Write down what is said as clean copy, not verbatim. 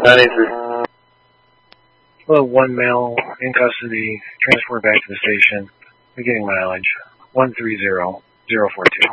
983. Hello, one male in custody, transport back to the station, beginning mileage, 130042.